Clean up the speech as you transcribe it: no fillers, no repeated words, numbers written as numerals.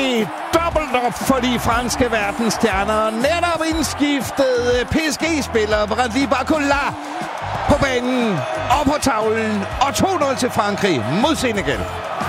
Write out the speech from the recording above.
det dobbelt op for de franske verdensstjerner. Netop indskiftet PSG-spiller Bradley Barcola på banen og på tavlen. Og 2-0 til Frankrig mod Senegal.